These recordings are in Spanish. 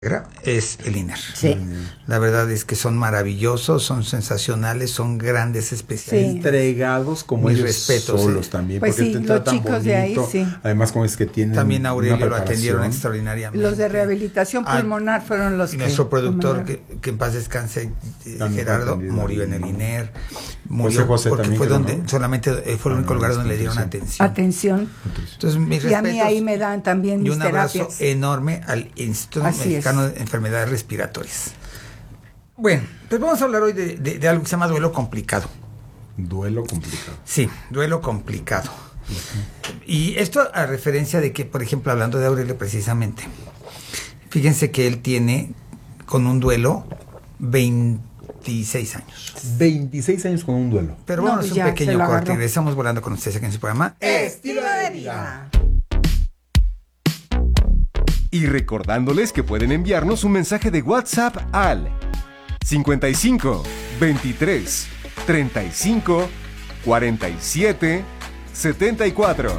es el INER. Sí. La verdad es que son maravillosos, son sensacionales, son grandes especialistas. Entregados como Mis ellos respetos, solos también, pues porque sí, te los tratan chicos bonito. de ahí, sí. Además, como es que tienen También a Aurelio una lo atendieron preparación. extraordinariamente. Los de rehabilitación pulmonar fueron los y que... nuestro productor, que en paz descanse, Gerardo, murió en el INER. Murió José porque también fue quedó, donde ¿no? solamente fue el único lugar donde le dieron atención. Entonces, mis Y a mí respetos ahí me dan también y mis un abrazo terapias. enorme al Instituto Así Mexicano es. de Enfermedades Respiratorias. Bueno, pues vamos a hablar hoy de algo que se llama duelo complicado. Duelo complicado. Sí, duelo complicado. Y esto a referencia de que, por ejemplo, hablando de Aurelio precisamente, fíjense que él tiene con un duelo 26 años. 26 años con un duelo. Pero No, vámonos pues un ya, pequeño se lo corte y agarró. regresamos volando con ustedes aquí en su programa. Estilo de vida. Y recordándoles que pueden enviarnos un mensaje de WhatsApp al 55 23 35 47 74.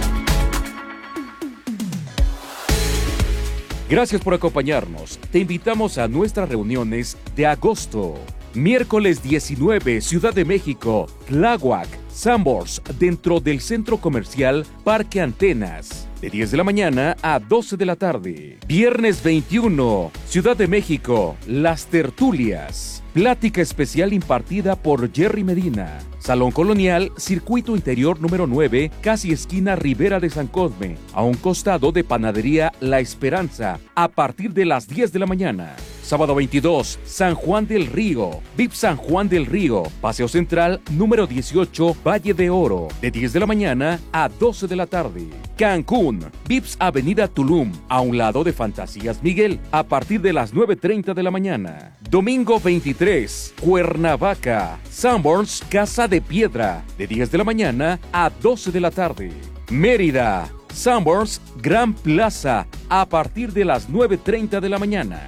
Gracias por acompañarnos. Te invitamos a nuestras reuniones de agosto. Miércoles 19, Ciudad de México, Tláhuac, Sanborns, dentro del Centro Comercial Parque Antenas, de 10 de la mañana a 12 de la tarde. Viernes 21, Ciudad de México, Las Tertulias. Plática especial impartida por Jerry Medina. Salón Colonial, Circuito Interior número 9, casi esquina Ribera de San Cosme, a un costado de Panadería La Esperanza, a partir de las 10 de la mañana. Sábado 22, San Juan del Río, VIP San Juan del Río, Paseo Central número 18, Valle de Oro, de 10 de la mañana a 12 de la tarde. Cancún, VIPS Avenida Tulum, a un lado de Fantasías Miguel, a partir de las 9:30 de la mañana. Domingo 23, Cuernavaca, Sanborns, Casa de Piedra, de 10 de la mañana a 12 de la tarde. Mérida, Sanborns, Gran Plaza, a partir de las 9:30 de la mañana.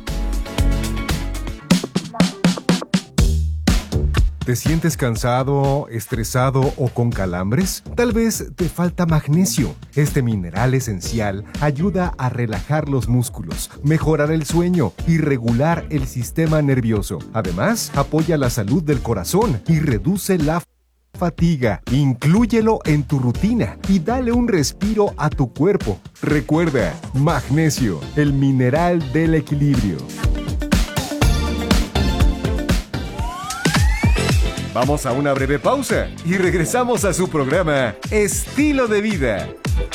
¿Te sientes cansado, estresado o con calambres? Tal vez te falta magnesio. Este mineral esencial ayuda a relajar los músculos, mejorar el sueño y regular el sistema nervioso. Además, apoya la salud del corazón y reduce la fatiga. Inclúyelo en tu rutina y dale un respiro a tu cuerpo. Recuerda, magnesio, el mineral del equilibrio. Vamos a una breve pausa y regresamos a su programa Estilo de Vida.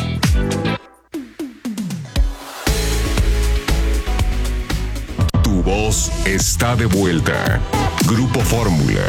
Tu voz está de vuelta. Grupo Fórmula.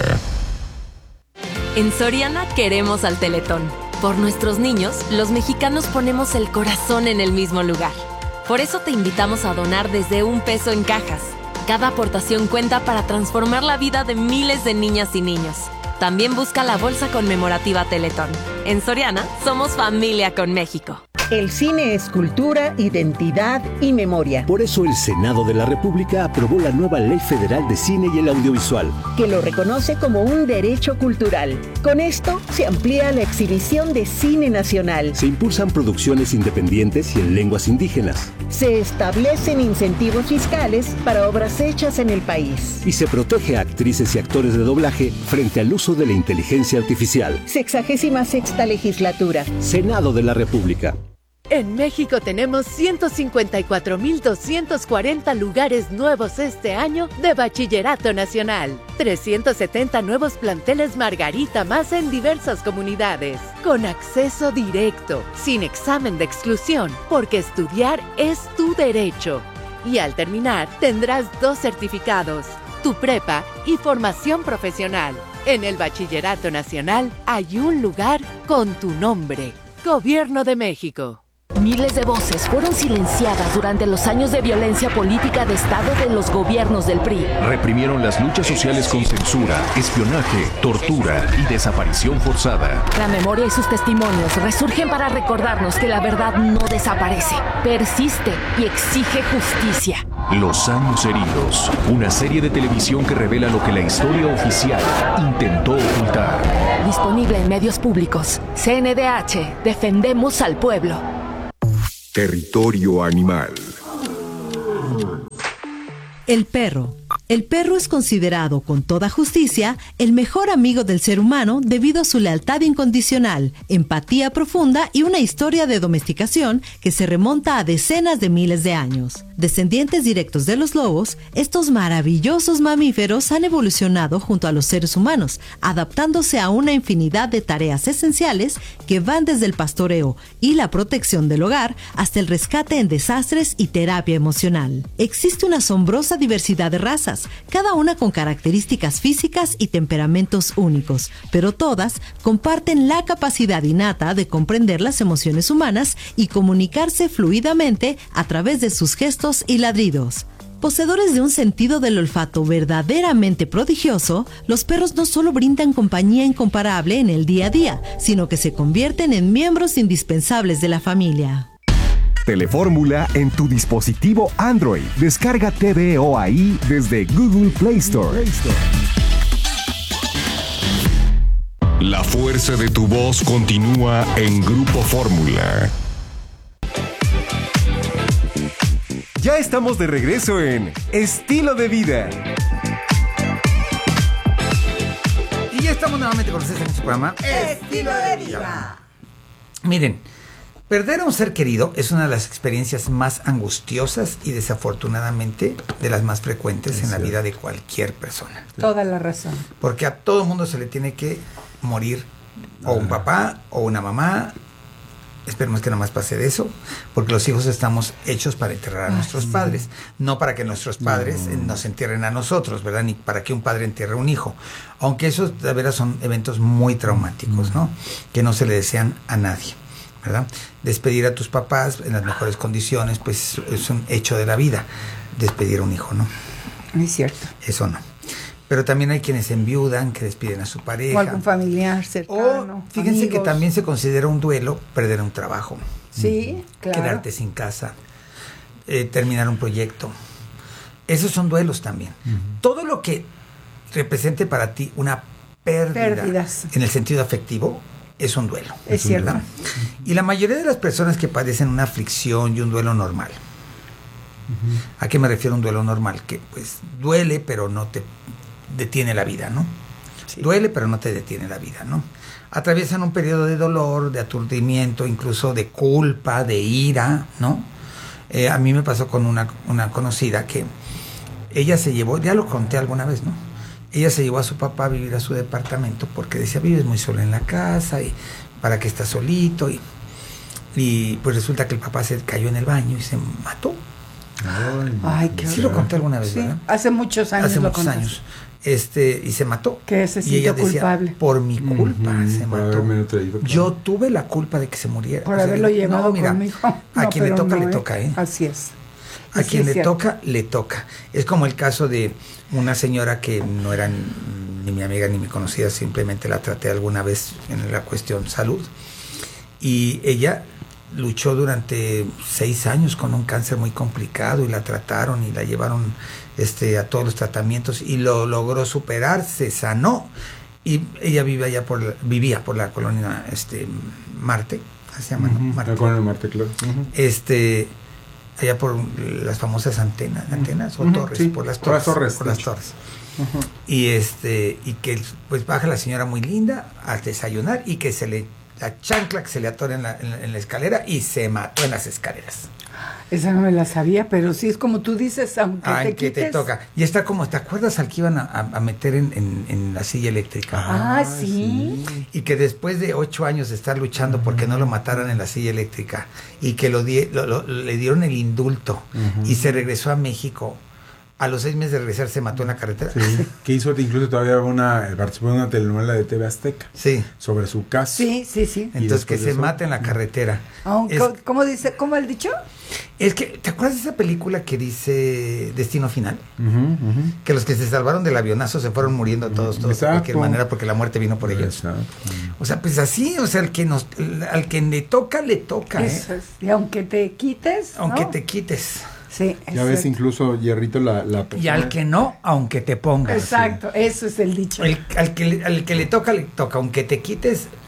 En Soriana queremos al Teletón. Por nuestros niños, los mexicanos ponemos el corazón en el mismo lugar. Por eso te invitamos a donar desde $1 en cajas. Cada aportación cuenta para transformar la vida de miles de niñas y niños. También busca la bolsa conmemorativa Teletón. En Soriana, somos familia con México. El cine es cultura, identidad y memoria. Por eso el Senado de la República aprobó la nueva Ley Federal de Cine y el Audiovisual, que lo reconoce como un derecho cultural. Con esto se amplía la exhibición de cine nacional. Se impulsan producciones independientes y en lenguas indígenas. Se establecen incentivos fiscales para obras hechas en el país. Y se protege a actrices y actores de doblaje frente al uso de la inteligencia artificial. 66ª legislatura. Senado de la República. En México tenemos 154,240 lugares nuevos este año de Bachillerato Nacional. 370 nuevos planteles Margarita más en diversas comunidades. Con acceso directo, sin examen de exclusión, porque estudiar es tu derecho. Y al terminar, tendrás 2 certificados, tu prepa y formación profesional. En el Bachillerato Nacional hay un lugar con tu nombre. Gobierno de México. Miles de voces fueron silenciadas durante los años de violencia política de Estado de los gobiernos del PRI. Reprimieron las luchas sociales con censura, espionaje, tortura y desaparición forzada. La memoria y sus testimonios resurgen para recordarnos que la verdad no desaparece, persiste y exige justicia. Los años heridos, una serie de televisión que revela lo que la historia oficial intentó ocultar. Disponible en medios públicos. CNDH, defendemos al pueblo. Territorio Animal. El perro. El perro es considerado con toda justicia el mejor amigo del ser humano debido a su lealtad incondicional, empatía profunda y una historia de domesticación que se remonta a decenas de miles de años. Descendientes directos de los lobos, estos maravillosos mamíferos han evolucionado junto a los seres humanos, adaptándose a una infinidad de tareas esenciales que van desde el pastoreo y la protección del hogar hasta el rescate en desastres y terapia emocional. Existe una asombrosa diversidad de razas, cada una con características físicas y temperamentos únicos, pero todas comparten la capacidad innata de comprender las emociones humanas y comunicarse fluidamente a través de sus gestos y ladridos. Poseedores de un sentido del olfato verdaderamente prodigioso, los perros no solo brindan compañía incomparable en el día a día, sino que se convierten en miembros indispensables de la familia. Telefórmula en tu dispositivo Android. Descarga TVO ahí desde Google Play Store. La fuerza de tu voz continúa en Grupo Fórmula. Ya estamos de regreso en Estilo de Vida. Y ya estamos nuevamente con ustedes en este programa Estilo de Vida. Miren, perder a un ser querido es una de las experiencias más angustiosas y desafortunadamente de las más frecuentes en la vida de cualquier persona. Toda la razón. Porque a todo mundo se le tiene que morir o un papá o una mamá. Esperemos que no más pase de eso, porque los hijos estamos hechos para enterrar a nuestros padres, no para que nuestros padres nos entierren a nosotros, ¿verdad? Ni para que un padre entierre a un hijo. Aunque esos, de veras, son eventos muy traumáticos, ¿no? Que no se le desean a nadie, ¿verdad? Despedir a tus papás en las mejores condiciones, pues es un hecho de la vida. Despedir a un hijo, ¿no? Es cierto. Eso no. Pero también hay quienes enviudan, que despiden a su pareja. O algún familiar cercano. O fíjense amigos. que también se considera un duelo perder un trabajo. Sí, claro. Quedarte sin casa, terminar un proyecto. Esos son duelos también. Todo lo que represente para ti una Pérdidas. en el sentido afectivo es un duelo. Es cierto. ¿Verdad? Y la mayoría de las personas que padecen una aflicción y un duelo normal. ¿A qué me refiero un duelo normal? Que pues duele, pero no te detiene la vida, ¿no? Sí. Duele, pero no te detiene la vida, ¿no? Atraviesan un periodo de dolor, de aturdimiento, incluso de culpa, de ira, ¿no? A mí me pasó con una conocida que ella se llevó, ya lo conté alguna vez, ¿no? Ella se llevó a su papá a vivir a su departamento porque decía, vives muy solo en la casa y para qué estás solito. Y pues resulta que el papá se cayó en el baño y se mató. Ay, qué sí lo conté alguna vez, sí, ¿verdad? Hace muchos años. Hace muchos años. Y se mató. Que se sintió y ella decía, culpable. Por mi culpa se mató. Traído, yo tuve la culpa de que se muriera. Por haberlo llevado no, mira, conmigo. A quien le toca, no, le toca, ¿eh? Así es. A quien le toca, le toca. Es como el caso de una señora que no era ni mi amiga ni mi conocida, simplemente la traté alguna vez en la cuestión salud. Y ella luchó durante 6 años con un cáncer muy complicado y la trataron y la llevaron a todos los tratamientos y lo logró superar, se sanó y ella vivía por la colonia Marte, se llama, ¿no? Marte. La colonia Marte, claro. Allá por las famosas antenas o torres, sí, por las torres. Por las torres. Y que pues baja la señora muy linda a desayunar y que la chancla que se le atora en la escalera y se mató en las escaleras. Esa no me la sabía, pero sí es como tú dices, aunque te quites. Te toca. Y está como, ¿te acuerdas al que iban a meter en la silla eléctrica? Sí. Y que después de 8 años de estar luchando porque no lo mataran en la silla eléctrica y que le dieron el indulto y se regresó a México. A los 6 meses de regresar se mató en la carretera. Sí, que hizo incluso todavía participó en una telenovela de TV Azteca. Sí. Sobre su caso. Sí. Entonces que se mate en la carretera. ¿Cómo dice? ¿Cómo el dicho? Es que, ¿te acuerdas de esa película que dice Destino Final? Que los que se salvaron del avionazo se fueron muriendo todos de cualquier manera porque la muerte vino por ellos. Exacto. O sea, pues así, o sea, al que le toca, le toca. Eso es. Y aunque te quites, Aunque ¿no? te quites. Sí, ya ves, incluso Hierrito la persona. Y al que no, aunque te pongas. Exacto, eso es el dicho. Al que le toca, aunque te quites,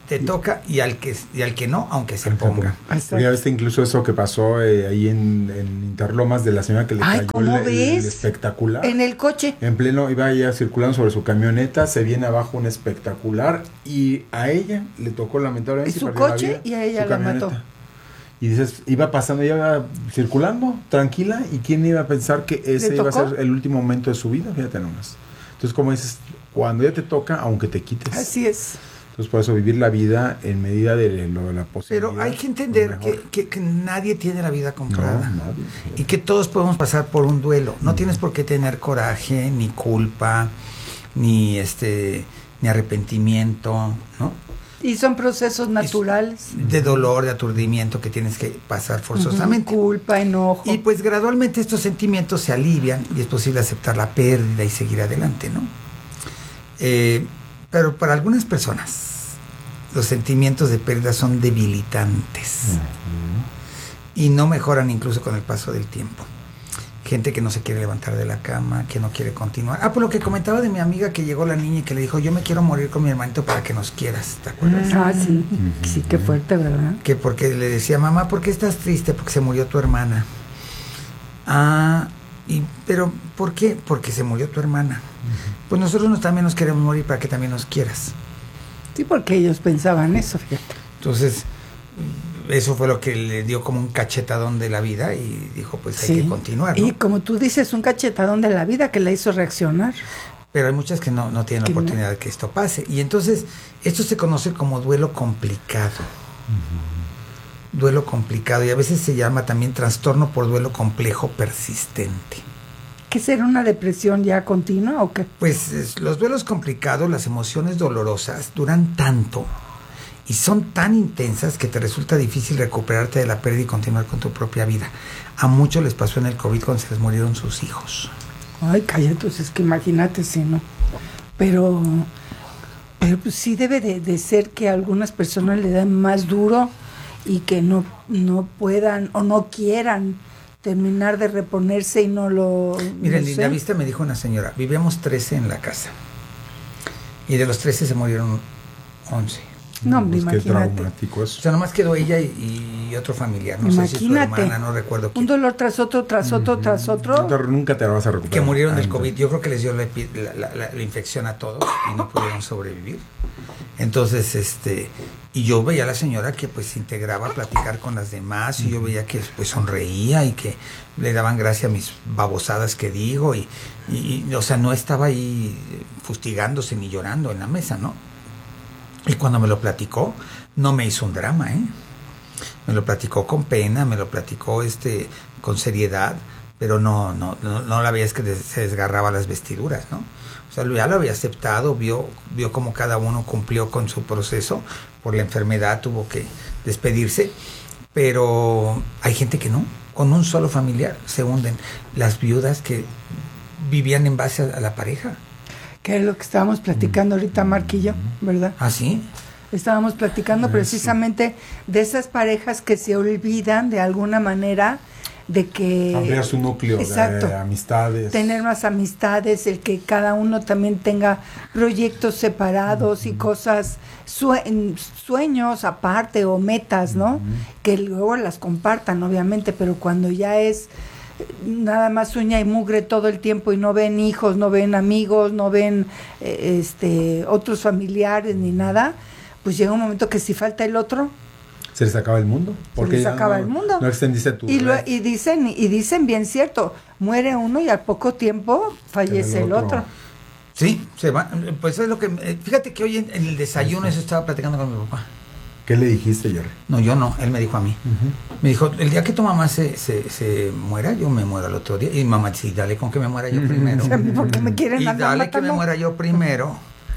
te toca y al que no, aunque se ponga. Ya viste incluso eso que pasó ahí en Interlomas de la señora que le cayó el espectacular. En el coche. En pleno, iba ella circulando sobre su camioneta, se viene abajo un espectacular y a ella le tocó lamentablemente. Y su coche y a ella la mató. Y dices, iba pasando, ella iba circulando tranquila y quién iba a pensar que ese iba a ser el último momento de su vida, fíjate nomás. Entonces, como dices, cuando ya te toca, aunque te quites. Así es. Entonces, por eso vivir la vida en medida de la posibilidad. Pero hay que entender que nadie tiene la vida comprada. No, nadie. Y que todos podemos pasar por un duelo. No tienes por qué tener coraje, ni culpa, ni arrepentimiento, ¿no? Y son procesos naturales. De dolor, de aturdimiento que tienes que pasar forzosamente. Culpa, enojo. Y pues gradualmente estos sentimientos se alivian y es posible aceptar la pérdida y seguir adelante, ¿no? Pero para algunas personas los sentimientos de pérdida son debilitantes y no mejoran incluso con el paso del tiempo. Gente que no se quiere levantar de la cama, que no quiere continuar. Por lo que comentaba de mi amiga que llegó la niña y que le dijo, yo me quiero morir con mi hermanito para que nos quieras, ¿te acuerdas? Sí, sí, qué fuerte, ¿verdad? Que porque le decía, mamá, ¿por qué estás triste? Porque se murió tu hermana. Pero ¿por qué? Porque se murió tu hermana. Pues nosotros también nos queremos morir para que también nos quieras. Sí, porque ellos pensaban eso, fíjate. Entonces, eso fue lo que le dio como un cachetadón de la vida y dijo, pues hay que continuar, ¿no? Y como tú dices, un cachetadón de la vida que la hizo reaccionar. Pero hay muchas que no tienen la oportunidad de que esto pase. Y entonces, esto se conoce como duelo complicado. Duelo complicado, y a veces se llama también trastorno por duelo complejo persistente. ¿Qué será una depresión ya continua o qué? Pues los duelos complicados, las emociones dolorosas duran tanto y son tan intensas que te resulta difícil recuperarte de la pérdida y continuar con tu propia vida. A muchos les pasó en el COVID cuando se les murieron sus hijos. Ay, cállate, es que imagínate si no. Pero pues sí debe de ser que a algunas personas le dan más duro y que no puedan o no quieran terminar de reponerse y no lo... Miren, Linda Vista me dijo una señora, vivíamos 13 en la casa y de los 13 se murieron 11. No, pues imagínate. Qué traumático eso. O sea, nomás quedó ella y otro familiar, no sé si su hermana, no recuerdo quién. Un dolor tras otro, tras otro, tras otro. Nunca te vas a recuperar. Que murieron del COVID, yo creo que les dio la infección a todos y no pudieron sobrevivir. Entonces, y yo veía a la señora que pues se integraba a platicar con las demás y yo veía que pues sonreía y que le daban gracia a mis babosadas que digo y o sea, no estaba ahí fustigándose ni llorando en la mesa, ¿no? Y cuando me lo platicó, no me hizo un drama, me lo platicó con pena, me lo platicó con seriedad, pero no la veías que se desgarraba las vestiduras, ¿no? O sea, ya lo había aceptado, vio cómo cada uno cumplió con su proceso, por la enfermedad tuvo que despedirse, pero hay gente que no, con un solo familiar se hunden. Las viudas que vivían en base a la pareja. Que es lo que estábamos platicando ahorita, Mark y yo, ¿verdad? ¿Ah, sí? Estábamos platicando precisamente de esas parejas que se olvidan de alguna manera de que... Ampliar su núcleo de amistades. Tener más amistades, el que cada uno también tenga proyectos separados y cosas, sueños aparte o metas, ¿no? Que luego las compartan, obviamente, pero cuando ya es nada más uña y mugre todo el tiempo y no ven hijos, no ven amigos, no ven otros familiares ni nada, pues llega un momento que si falta el otro, se les acaba el mundo. Porque se les acaba el mundo. No extendiste tu red. Y dicen bien cierto, muere uno y al poco tiempo fallece el otro. Sí, se va. Pues es lo que... fíjate que hoy en el desayuno eso estaba platicando con mi papá. ¿Qué le dijiste, Jerry? No, yo no, él me dijo a mí. Me dijo, el día que tu mamá se muera, yo me muero al otro día. Y mamá, sí, dale con que me muera yo primero. Porque me quieren y dale que me muera yo primero.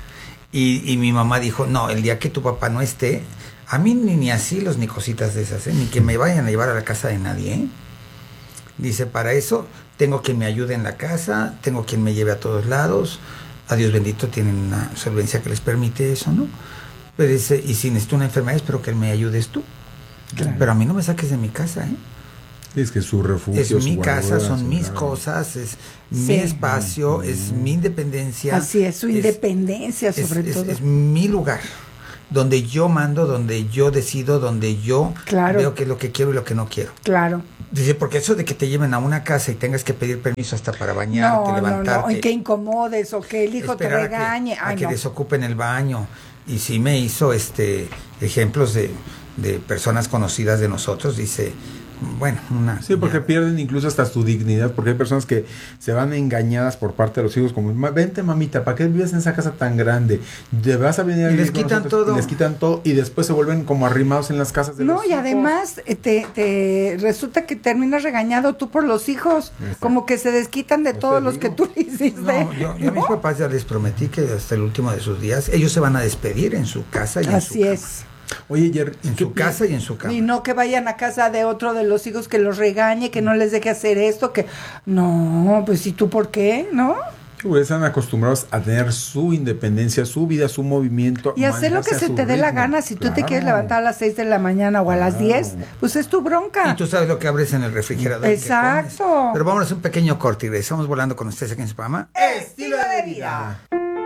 Y mi mamá dijo, no, el día que tu papá no esté, a mí ni asilos ni cositas de esas, ni que me vayan a llevar a la casa de nadie. Dice, para eso tengo quien me ayude en la casa, tengo quien me lleve a todos lados. A Dios bendito tienen una solvencia que les permite eso, ¿no? Pero dice, y si necesito una enfermedad, espero que me ayudes tú. Claro. Pero a mí no me saques de mi casa, Es que su refugio, es mi casa, son mis cosas, es mi espacio, es mi independencia. Así es, su independencia sobre todo. Es mi lugar. donde yo mando, donde yo decido, donde yo veo qué es lo que quiero y lo que no quiero. Claro. Dice, porque eso de que te lleven a una casa y tengas que pedir permiso hasta para bañarte, levantarte. No, y que incomodes o que el hijo te regañe. A que desocupen el baño. Y sí me hizo ejemplos de personas conocidas de nosotros, dice... Bueno, sí, porque pierden incluso hasta su dignidad, porque hay personas que se van engañadas por parte de los hijos, como, vente mamita, ¿para qué vives en esa casa tan grande? Te vas a venir a vivir con nosotros, y les quitan todo y después se vuelven como arrimados en las casas de los hijos. No, y además te resulta que terminas regañado tú por los hijos, como que se desquitan de todos los que tú hiciste. No, yo a mis papás ya les prometí que hasta el último de sus días ellos se van a despedir en su casa y en su cama. Así es. Oye, Jerry, en su casa y en su cama. Y no que vayan a casa de otro de los hijos que los regañe, que no les deje hacer esto, que... No, pues ¿y tú por qué? ¿No? Están acostumbrados a tener su independencia, su vida, su movimiento. Y hacer lo que se te dé la gana. Si tú te quieres levantar a las 6 de la mañana o a las 10, pues es tu bronca. Y tú sabes lo que abres en el refrigerador. Exacto. Pero vámonos a un pequeño corte y regresamos volando con ustedes aquí en su programa Estilo de Vida.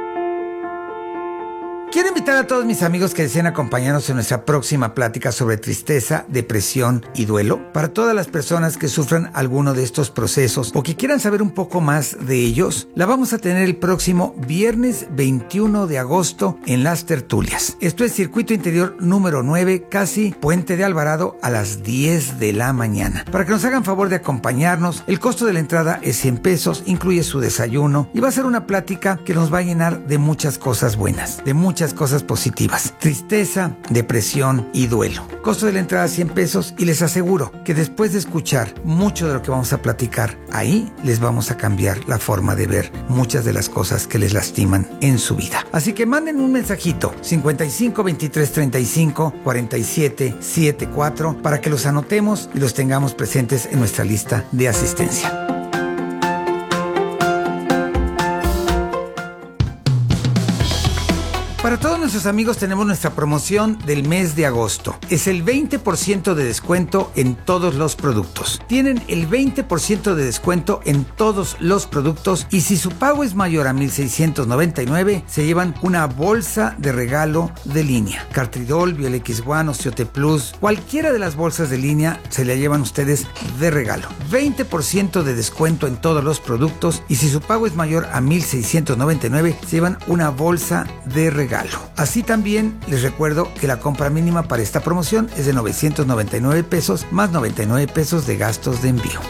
Quiero invitar a todos mis amigos que deseen acompañarnos en nuestra próxima plática sobre tristeza, depresión y duelo. Para todas las personas que sufran alguno de estos procesos o que quieran saber un poco más de ellos, la vamos a tener el próximo viernes 21 de agosto en Las Tertulias. Esto es Circuito Interior número 9, casi Puente de Alvarado, a las 10 de la mañana. Para que nos hagan favor de acompañarnos, el costo de la entrada es 100 pesos, incluye su desayuno y va a ser una plática que nos va a llenar de muchas cosas buenas, de muchas cosas positivas. Tristeza, depresión y duelo. Costo de la entrada 100 pesos y les aseguro que después de escuchar mucho de lo que vamos a platicar, ahí les vamos a cambiar la forma de ver muchas de las cosas que les lastiman en su vida. Así que manden un mensajito 55 23 35 47 74 para que los anotemos y los tengamos presentes en nuestra lista de asistencia. Para todos nuestros amigos tenemos nuestra promoción del mes de agosto. Es el 20% de descuento en todos los productos. Tienen el 20% de descuento en todos los productos y si su pago es mayor a $1,699, se llevan una bolsa de regalo de línea. Cartridol, Biolex-1, Osteote Plus, cualquiera de las bolsas de línea se la llevan ustedes de regalo. 20% de descuento en todos los productos y si su pago es mayor a $1,699, se llevan una bolsa de regalo. Así también les recuerdo que la compra mínima para esta promoción es de 999 pesos más 99 pesos de gastos de envío.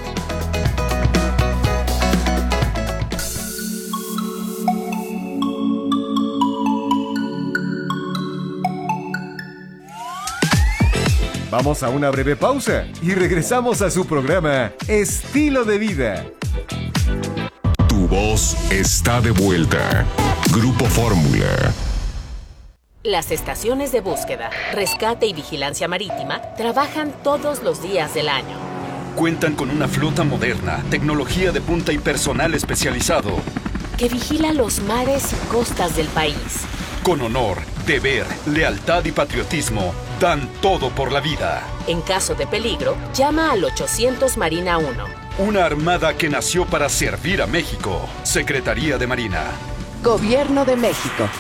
Vamos a una breve pausa y regresamos a su programa Estilo de Vida. Tu voz está de vuelta. Grupo Fórmula. Las estaciones de búsqueda, rescate y vigilancia marítima trabajan todos los días del año. Cuentan con una flota moderna, tecnología de punta y personal especializado que vigila los mares y costas del país. Con honor, deber, lealtad y patriotismo, dan todo por la vida. En caso de peligro, llama al 800 Marina 1. Una armada que nació para servir a México. Secretaría de Marina. Gobierno de México.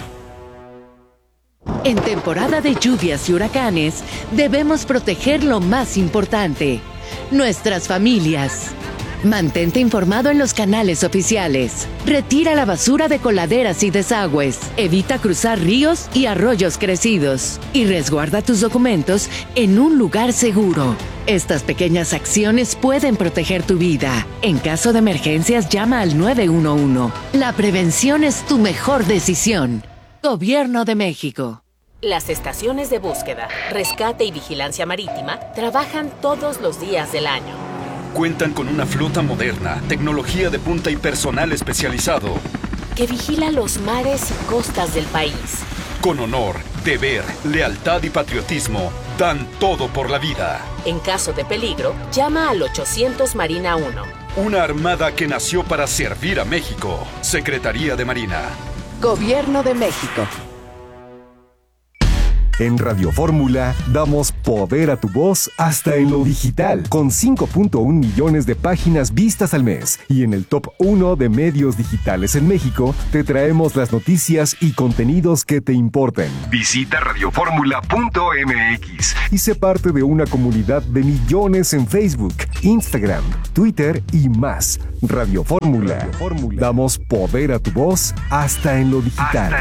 En temporada de lluvias y huracanes, debemos proteger lo más importante, nuestras familias. Mantente informado en los canales oficiales. Retira la basura de coladeras y desagües. Evita cruzar ríos y arroyos crecidos. Y resguarda tus documentos en un lugar seguro. Estas pequeñas acciones pueden proteger tu vida. En caso de emergencias, llama al 911. La prevención es tu mejor decisión. Gobierno de México. Las estaciones de búsqueda, rescate y vigilancia marítima trabajan todos los días del año. Cuentan con una flota moderna, tecnología de punta y personal especializado que vigila los mares y costas del país. Con honor, deber, lealtad y patriotismo, dan todo por la vida. En caso de peligro, llama al 800 Marina 1. Una armada que nació para servir a México. Secretaría de Marina. Gobierno de México. En Radio Fórmula damos poder a tu voz hasta en lo digital, con 5.1 millones de páginas vistas al mes. Y en el top 1 de medios digitales en México, te traemos las noticias y contenidos que te importan. Visita radioformula.mx y sé parte de una comunidad de millones en Facebook, Instagram, Twitter y más. Radio Fórmula. Damos poder a tu voz hasta en lo digital.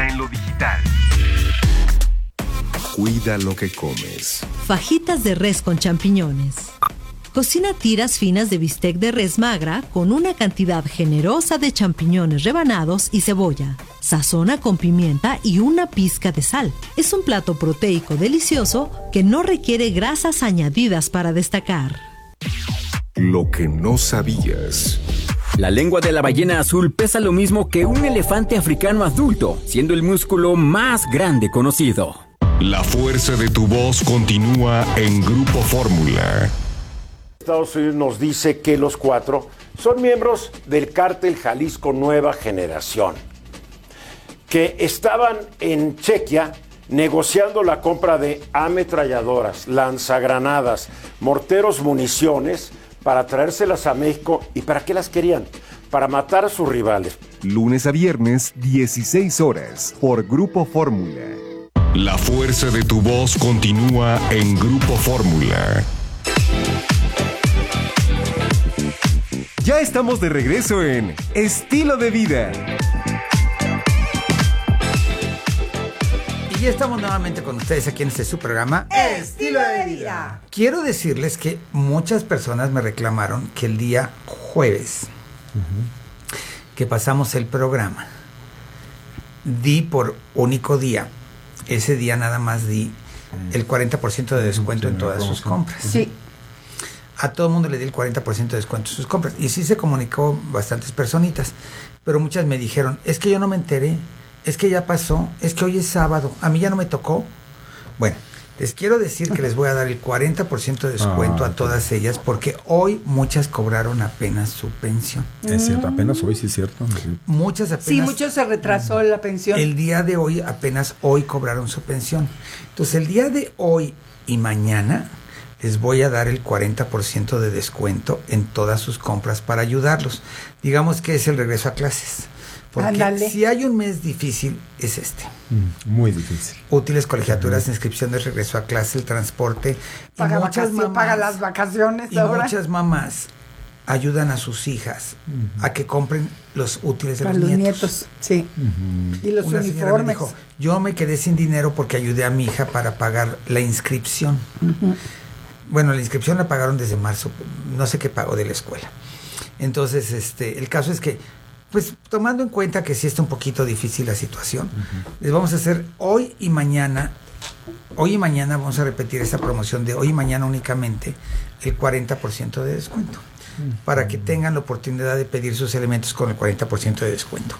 Cuida lo que comes. Fajitas de res con champiñones. Cocina tiras finas de bistec de res magra con una cantidad generosa de champiñones rebanados y cebolla. Sazona con pimienta y una pizca de sal. Es un plato proteico delicioso que no requiere grasas añadidas para destacar. Lo que no sabías. La lengua de la ballena azul pesa lo mismo que un elefante africano adulto, siendo el músculo más grande conocido. La fuerza de tu voz continúa en Grupo Fórmula. Estados Unidos nos dice que los 4 son miembros del cártel Jalisco Nueva Generación, que estaban en Chequia negociando la compra de ametralladoras, lanzagranadas, morteros, municiones, para traérselas a México. ¿Y para qué las querían? Para matar a sus rivales. Lunes a viernes, 16 horas, por Grupo Fórmula. La fuerza de tu voz continúa en Grupo Fórmula. Ya estamos de regreso en Estilo de Vida. Y ya estamos nuevamente con ustedes aquí en este su programa Estilo de Vida. Quiero decirles que muchas personas me reclamaron que el día jueves que pasamos el programa di por único día, ese día nada más di el 40% de descuento en todas sus compras. Sí. A todo el mundo le di el 40% de descuento en sus compras. Y sí se comunicó bastantes personitas, pero muchas me dijeron, es que yo no me enteré, es que ya pasó, es que hoy es sábado, a mí ya no me tocó. Bueno, les quiero decir que les voy a dar el 40% de descuento a todas ellas, porque hoy muchas cobraron apenas su pensión. Es cierto, apenas hoy, sí es cierto. Muchas apenas. Sí, muchos se retrasó la pensión. El día de hoy, apenas hoy cobraron su pensión. Entonces, el día de hoy y mañana les voy a dar el 40% de descuento en todas sus compras para ayudarlos. Digamos que es el regreso a clases. Porque Ándale. Si hay un mes difícil, es este. Muy difícil. Útiles, colegiaturas, inscripciones, regreso a clase, el transporte. Paga las vacaciones. Y ahora. muchas mamás ayudan a sus hijas a que compren los útiles de para los nietos. nietos. Sí. Y los Una señora me uniformes. dijo, yo me quedé sin dinero porque ayudé a mi hija para pagar la inscripción. Bueno, la inscripción la pagaron desde marzo, no sé qué pagó de la escuela. Entonces, el caso es que, pues, tomando en cuenta que sí está un poquito difícil la situación, les vamos a hacer hoy y mañana vamos a repetir esta promoción de hoy y mañana únicamente el 40% de descuento, para que tengan la oportunidad de pedir sus elementos con el 40% de descuento.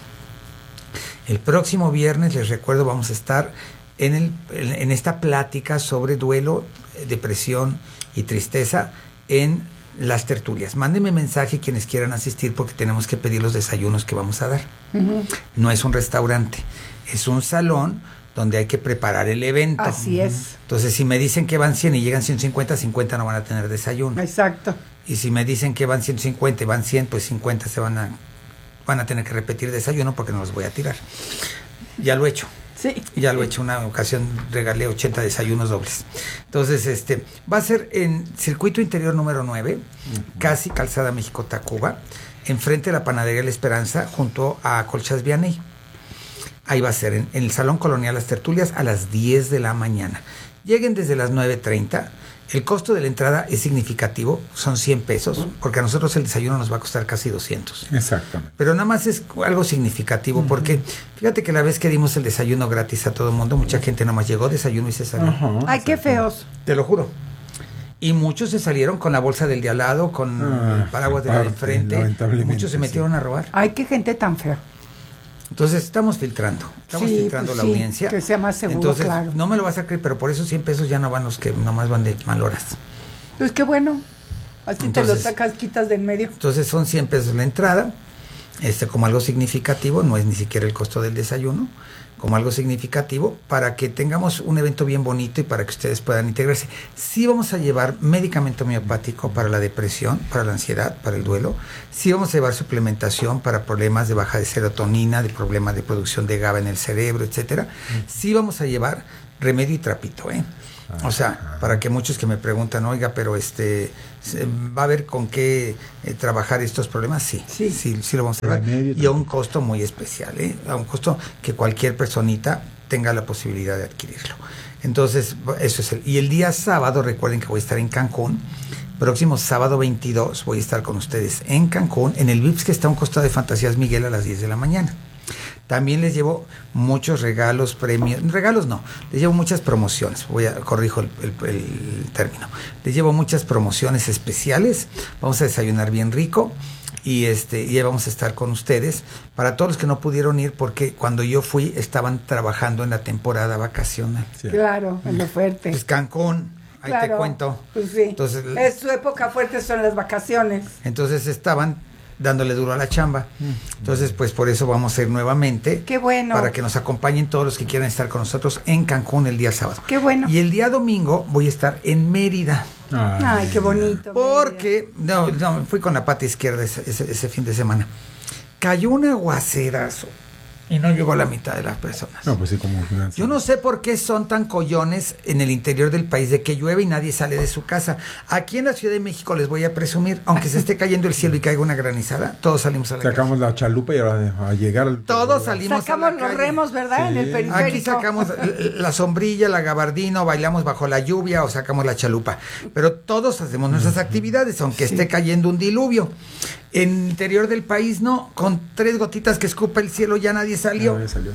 El próximo viernes, les recuerdo, vamos a estar en esta plática sobre duelo, depresión y tristeza en las tertulias. Mándenme mensaje quienes quieran asistir, porque tenemos que pedir los desayunos que vamos a dar. No es un restaurante, es un salón donde hay que preparar el evento. Así es. Entonces, si me dicen que van 100 y llegan 150, 50 no van a tener desayuno. Exacto. Y si me dicen que van 150 y van 100, pues 50 van a tener que repetir desayuno, porque no los voy a tirar. Ya lo he hecho. Sí. Ya lo he hecho, una ocasión regalé 80 desayunos dobles. Entonces, va a ser en Circuito Interior número 9, casi Calzada México-Tacuba, enfrente de la Panadería La Esperanza, junto a Colchas Vianey. Ahí va a ser en el Salón Colonial Las Tertulias a las 10 de la mañana. Lleguen desde las 9:30. El costo de la entrada es significativo, son 100 pesos, porque a nosotros el desayuno nos va a costar casi 200. Exactamente. Pero nada más es algo significativo, porque fíjate que la vez que dimos el desayuno gratis a todo el mundo, mucha gente nada más llegó, desayuno y se salió. Ay, qué feos. Te lo juro. Y muchos se salieron con la bolsa del de al lado, con el paraguas de la de enfrente. Muchos se metieron a robar. Ay, qué gente tan fea. Entonces estamos filtrando la audiencia. Que sea más seguro. Entonces, claro. No me lo vas a creer, pero por esos 100 pesos ya no van los que nomás van de mal horas. Pues qué bueno. Así entonces, te lo sacas, quitas de en medio. Entonces son 100 pesos la entrada, como algo significativo, no es ni siquiera el costo del desayuno, como algo significativo para que tengamos un evento bien bonito y para que ustedes puedan integrarse. Sí vamos a llevar medicamento homeopático para la depresión, para la ansiedad, para el duelo. Sí vamos a llevar suplementación para problemas de baja de serotonina, de problemas de producción de GABA en el cerebro, etcétera. Sí vamos a llevar remedio y trapito, o sea, para que muchos que me preguntan, oiga, pero ¿va a haber con qué trabajar estos problemas? Sí lo vamos a llevar. Y a un costo muy especial, a un costo que cualquier personita tenga la posibilidad de adquirirlo. Entonces, eso es y el día sábado, recuerden que voy a estar en Cancún. Próximo sábado 22 voy a estar con ustedes en Cancún, en el VIPS que está a un costado de Fantasías Miguel a las 10 de la mañana. También les llevo muchos regalos, premios, regalos no, les llevo muchas promociones, corrijo el término, les llevo muchas promociones especiales, vamos a desayunar bien rico y ya vamos a estar con ustedes, para todos los que no pudieron ir porque cuando yo fui estaban trabajando en la temporada vacacional. Sí. Claro, en lo fuerte. Pues Cancún, ahí te cuento. Pues sí, entonces, es su época fuerte, son las vacaciones. Entonces estaban dándole duro a la chamba. Entonces, pues por eso vamos a ir nuevamente. Qué bueno. Para que nos acompañen todos los que quieran estar con nosotros en Cancún el día sábado. Qué bueno. Y el día domingo voy a estar en Mérida. Ay, qué bonito. Porque, no, fui con la pata izquierda ese fin de semana. Cayó un aguacerazo y no llegó a la mitad de las personas. No, pues sí, como... Yo no sé por qué son tan collones en el interior del país de que llueve y nadie sale de su casa. Aquí en la Ciudad de México les voy a presumir, aunque se esté cayendo el cielo y caiga una granizada, todos salimos a la calle. Sacamos la chalupa y ahora a llegar... Todos salimos a la calle. Sacamos los remos, ¿verdad? Sí. En el periférico. Aquí sacamos la sombrilla, la gabardina, o bailamos bajo la lluvia, o sacamos la chalupa. Pero todos hacemos nuestras actividades, aunque esté cayendo un diluvio. En el interior del país no, con 3 gotitas que escupa el cielo ya nadie salió.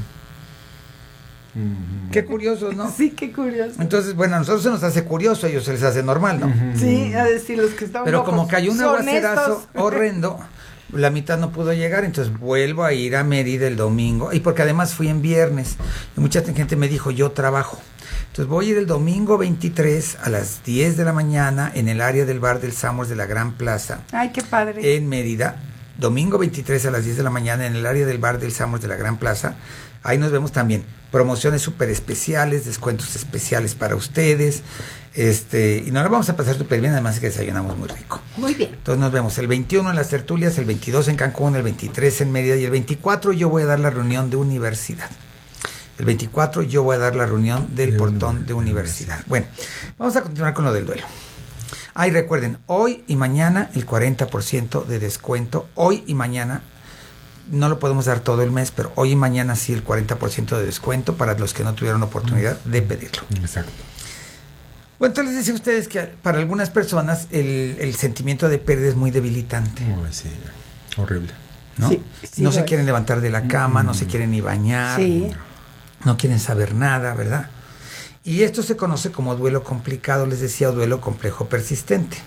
Qué curioso, ¿no? Sí, qué curioso. Entonces, bueno, a nosotros se nos hace curioso, a ellos se les hace normal, ¿no? Sí, a decir los que están pero como cayó un aguacerazo horrendo, la mitad no pudo llegar, entonces vuelvo a ir a Mérida el domingo, y porque además fui en viernes, y mucha gente me dijo, yo trabajo. Entonces voy a ir el domingo 23 a las 10 de la mañana en el área del bar del Summers de la Gran Plaza. Ay, qué padre. En Mérida. Domingo 23 a las 10 de la mañana en el área del bar del Summers de la Gran Plaza. Ahí nos vemos también. Promociones súper especiales, descuentos especiales para ustedes. Y nos la vamos a pasar súper bien, además que desayunamos muy rico. Muy bien. Entonces nos vemos el 21 en las tertulias, el 22 en Cancún, el 23 en Mérida y el 24 yo voy a dar la reunión de universidad. El 24 yo voy a dar la reunión del portón de universidad. Bueno, vamos a continuar con lo del duelo. Ay, recuerden, hoy y mañana el 40% de descuento. Hoy y mañana, no lo podemos dar todo el mes, pero hoy y mañana sí el 40% de descuento para los que no tuvieron oportunidad de pedirlo. Exacto. Bueno, entonces les decía a ustedes que para algunas personas el sentimiento de pérdida es muy debilitante. Sí, horrible. ¿No? Sí, no se quieren levantar de la cama, no se quieren ni bañar. Sí. No quieren saber nada, ¿verdad? Y esto se conoce como duelo complicado, les decía, o duelo complejo persistente.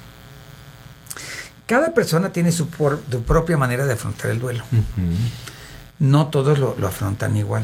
Cada persona tiene su propia manera de afrontar el duelo. No todos lo afrontan igual.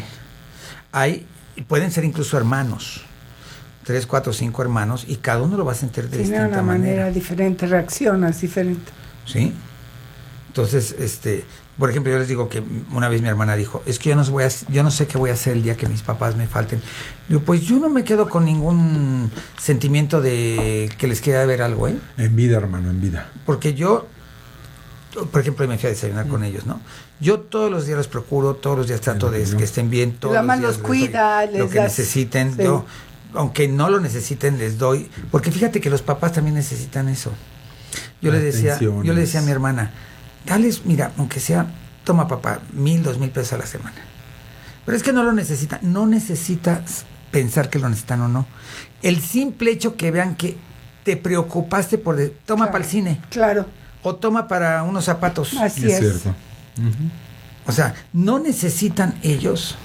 Pueden ser incluso hermanos, 3, 4, 5 hermanos, y cada uno lo va a sentir de distinta manera. Tiene una manera diferente, reaccionas diferente. ¿Sí? Entonces, por ejemplo, yo les digo que una vez mi hermana dijo, es que yo no sé qué voy a hacer el día que mis papás me falten. Digo, pues yo no me quedo con ningún sentimiento de que les quiera ver algo, ¿eh? En vida, hermano, en vida. Porque yo, por ejemplo, me fui a desayunar con ellos, ¿no? Yo todos los días los procuro, todos los días trato de que estén bien, todos los días los cuida, lo que necesiten. Sí. Yo, aunque no lo necesiten, les doy. Porque fíjate que los papás también necesitan eso. Yo le decía a mi hermana, dales, mira, aunque sea, toma papá, 1,000, 2,000 pesos a la semana. Pero es que no lo necesitan. No necesitas pensar que lo necesitan o no. El simple hecho que vean que te preocupaste por... toma para el cine. Claro. O toma para unos zapatos. Así es. Cierto. O sea, no necesitan ellos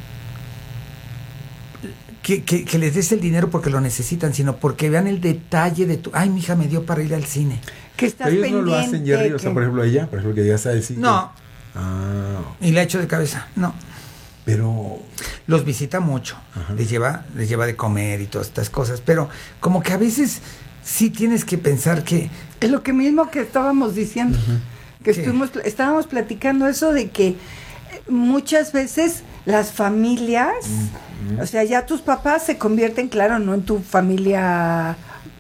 que les des el dinero porque lo necesitan, sino porque vean el detalle de ay, mi hija me dio para ir al cine. Que estás ellos pendiente. No lo hacen, Jerry, o sea, por ejemplo, ella, por ejemplo, que ya sabe decir. No. Y la echo de cabeza, no. Pero los visita mucho, les lleva de comer y todas estas cosas, pero como que a veces sí tienes que pensar que... Es lo que mismo que estábamos diciendo, que estábamos platicando eso de que muchas veces las familias, o sea, ya tus papás se convierten, claro, no en tu familia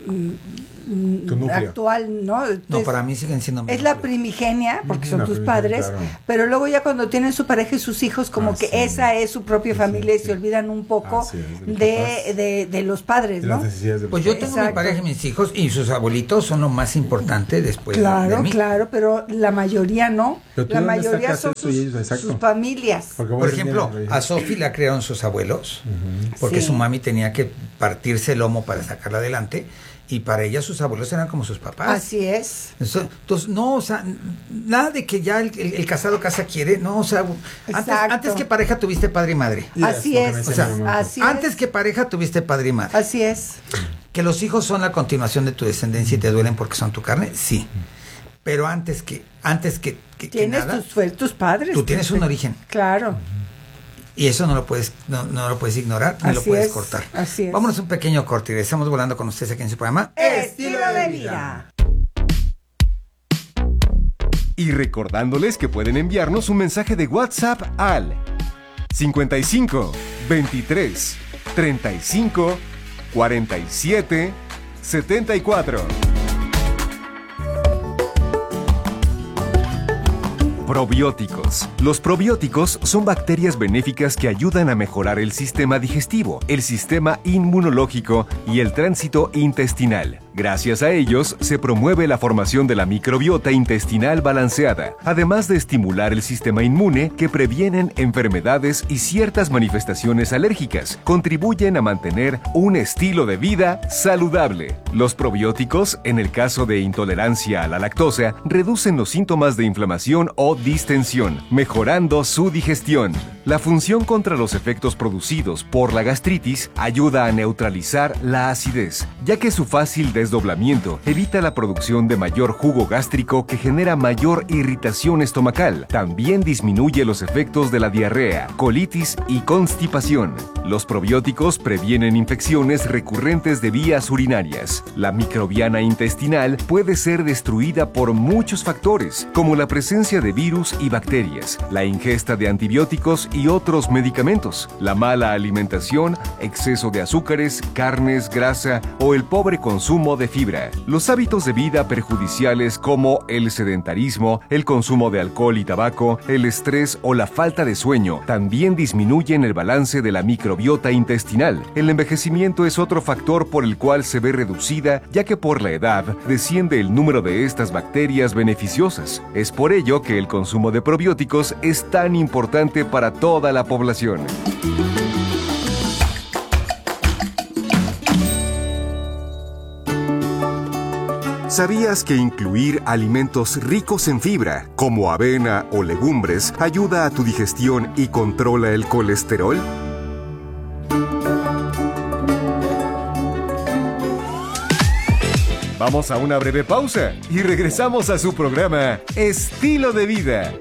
actual, ¿no? Entonces, no, para mí siguen siendo es la primigenia, porque son tus padres, claro. Pero luego ya cuando tienen su pareja y sus hijos, como que esa es su propia familia y se olvidan un poco de los padres, ¿no? Pues yo tengo mi pareja y mis hijos, y sus abuelitos son lo más importante después de mí. Claro, pero la mayoría no. La mayoría son sus familias. Por ejemplo, a Sofi la crearon sus abuelos, porque su mami tenía que partirse el lomo para sacarla adelante. Y para ella sus abuelos eran como sus papás. Así es. Entonces, no, o sea, nada de que ya el casado casa quiere, no, o sea, antes que pareja tuviste padre y madre. Así es. O sea, antes que pareja tuviste padre y madre. Así es. Que los hijos son la continuación de tu descendencia y te duelen porque son tu carne, sí. Pero antes que tienes nada, tus padres. Tú tienes un origen. Claro. Y eso no lo puedes ignorar, ni lo puedes cortar. Así es. Vámonos a un pequeño corte y regresamos volando con ustedes aquí en su programa Estilo de Vida. Y recordándoles que pueden enviarnos un mensaje de WhatsApp al 55 23 35 47 74. Probióticos. Los probióticos son bacterias benéficas que ayudan a mejorar el sistema digestivo, el sistema inmunológico y el tránsito intestinal. Gracias a ellos, se promueve la formación de la microbiota intestinal balanceada, además de estimular el sistema inmune que previenen enfermedades y ciertas manifestaciones alérgicas. Contribuyen a mantener un estilo de vida saludable. Los probióticos, en el caso de intolerancia a la lactosa, reducen los síntomas de inflamación o distensión, mejorando su digestión. La función contra los efectos producidos por la gastritis ayuda a neutralizar la acidez, ya que su fácil desdoblamiento evita la producción de mayor jugo gástrico que genera mayor irritación estomacal. También disminuye los efectos de la diarrea, colitis y constipación. Los probióticos previenen infecciones recurrentes de vías urinarias. La microbiana intestinal puede ser destruida por muchos factores, como la presencia de virus y bacterias, la ingesta de antibióticos y otros medicamentos, la mala alimentación, exceso de azúcares, carnes, grasa o el pobre consumo de fibra. Los hábitos de vida perjudiciales como el sedentarismo, el consumo de alcohol y tabaco, el estrés o la falta de sueño también disminuyen el balance de la microbiota intestinal. El envejecimiento es otro factor por el cual se ve reducida, ya que por la edad desciende el número de estas bacterias beneficiosas. Es por ello que el consumo de probióticos es tan importante para toda la población. ¿Sabías que incluir alimentos ricos en fibra, como avena o legumbres, ayuda a tu digestión y controla el colesterol? Vamos a una breve pausa y regresamos a su programa Estilo de Vida.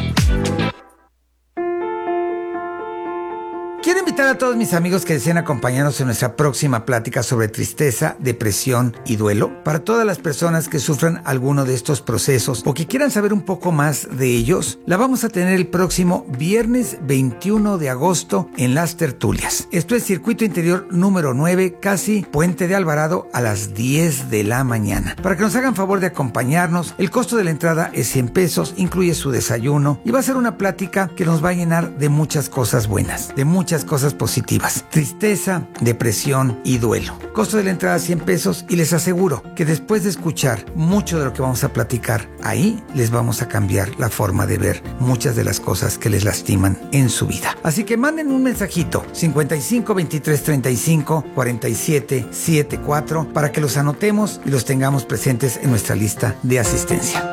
Quiero invitar a todos mis amigos que deseen acompañarnos en nuestra próxima plática sobre tristeza, depresión y duelo. Para todas las personas que sufran alguno de estos procesos o que quieran saber un poco más de ellos, la vamos a tener el próximo viernes 21 de agosto en Las Tertulias. Esto es Circuito Interior número 9, casi Puente de Alvarado, a las 10 de la mañana. Para que nos hagan favor de acompañarnos, el costo de la entrada es 100 pesos, incluye su desayuno y va a ser una plática que nos va a llenar de muchas cosas buenas, de muchas cosas positivas. Tristeza, depresión y duelo. Costo de la entrada 100 pesos y les aseguro que después de escuchar mucho de lo que vamos a platicar ahí, les vamos a cambiar la forma de ver muchas de las cosas que les lastiman en su vida. Así que manden un mensajito 55 23 35 47 74 para que los anotemos y los tengamos presentes en nuestra lista de asistencia.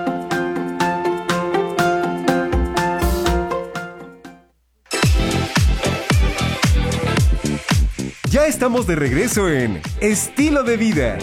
Ya estamos de regreso en Estilo de Vida.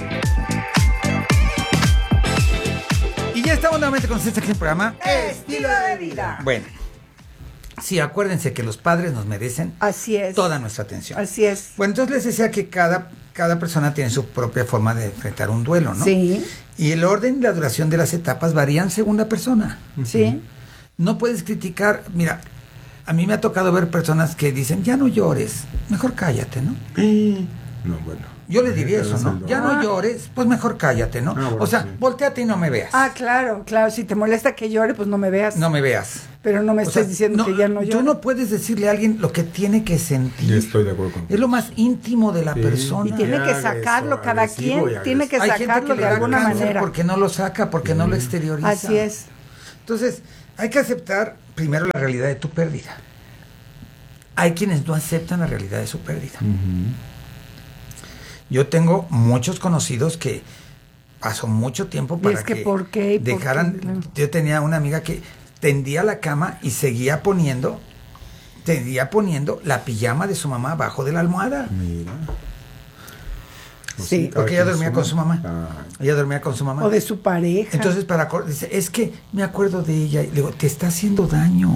Y ya estamos nuevamente con ustedes aquí en el programa Estilo de Vida. Bueno, sí, acuérdense que los padres nos merecen toda nuestra atención. Así es. Bueno, entonces les decía que cada persona tiene su propia forma de enfrentar un duelo, ¿no? Sí. Y el orden y la duración de las etapas varían según la persona. Sí. No puedes criticar, mira, A mí me ha tocado ver personas que dicen, ya no llores, mejor cállate, ¿no? No, bueno. Yo le diría eso, ¿no? Ya no llores, pues mejor cállate, ¿no? Bueno, o sea, sí. Volteate y no me veas. Claro, si te molesta que llore, pues no me veas. No me veas. Pero no me estés diciendo que ya no llore. Tú no puedes decirle a alguien lo que tiene que sentir. Yo estoy de acuerdo contigo. Es lo más íntimo de la persona. Y tiene que sacarlo, cada quien tiene que sacarlo de alguna manera. Porque no lo saca, porque no lo exterioriza. Así es. Entonces, hay que aceptar primero la realidad de tu pérdida. Hay quienes no aceptan la realidad de su pérdida. Yo tengo muchos conocidos que pasó mucho tiempo para que ¿por qué? dejaran. Claro. Yo tenía una amiga que tendía la cama y seguía poniendo la pijama de su mamá abajo de la almohada. Mira. Sí, porque ella dormía con su mamá. Ella dormía con su mamá. O de su pareja. Entonces, dice, es que me acuerdo de ella. Y le digo, te está haciendo daño.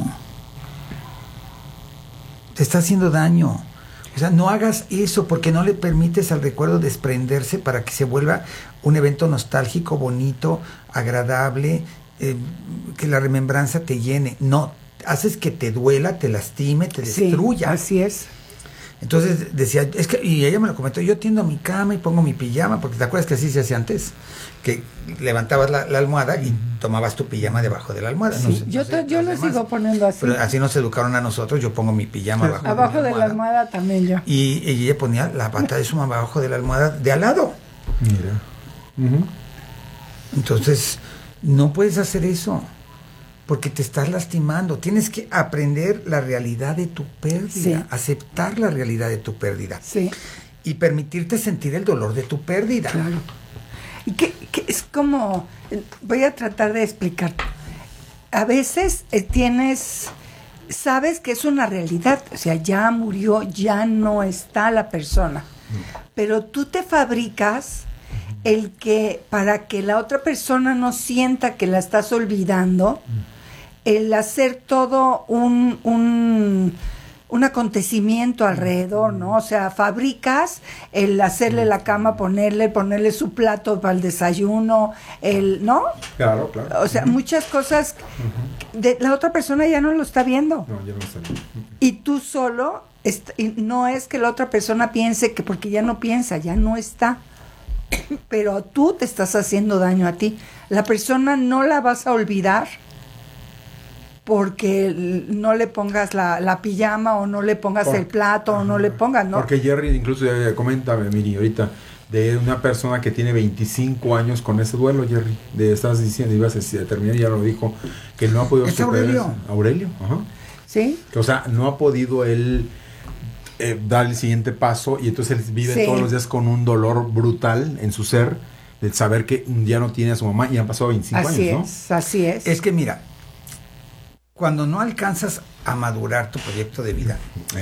Te está haciendo daño. O sea, no hagas eso porque no le permites al recuerdo desprenderse para que se vuelva un evento nostálgico, bonito, agradable, que la remembranza te llene. No, haces que te duela, te lastime, te destruya. Así es. Entonces decía, y ella me lo comentó, yo tiendo mi cama y pongo mi pijama, porque te acuerdas que así se hacía antes, que levantabas la almohada y tomabas tu pijama debajo de la almohada. Sí, yo lo sigo poniendo así. Pero así nos educaron a nosotros, yo pongo mi pijama abajo de la almohada también yo. Y ella ponía la bata de su mamá abajo de la almohada de al lado. Mira. Entonces, no puedes hacer eso. Porque te estás lastimando. Tienes que aprender la realidad de tu pérdida, aceptar la realidad de tu pérdida. Y permitirte sentir el dolor de tu pérdida. Claro. Y que es como, voy a tratar de explicar. A veces sabes que es una realidad, o sea, ya murió, ya no está la persona. Pero tú te fabricas para que la otra persona no sienta que la estás olvidando, el hacer todo un acontecimiento alrededor, ¿no? O sea, fabricas el hacerle la cama, ponerle su plato para el desayuno, ¿no? Claro. O sea, muchas cosas la otra persona ya no lo está viendo. No, ya no está viendo. Y tú solo, no es que la otra persona piense que porque ya no piensa, ya no está. Pero tú te estás haciendo daño a ti. La persona no la vas a olvidar porque no le pongas la pijama o no le pongas el plato o no le pongas, ¿no? Porque Jerry incluso coméntame, Miri, ahorita, de una persona que tiene 25 años con ese duelo, Jerry, estabas diciendo, ibas a terminar, ya lo dijo, que no ha podido superar. Aurelio, ajá. Sí. O sea, no ha podido él dar el siguiente paso y entonces él vive todos los días con un dolor brutal en su ser, de saber que ya no tiene a su mamá y han pasado 25 años, ¿no? Así es. Es que mira, cuando no alcanzas a madurar tu proyecto de vida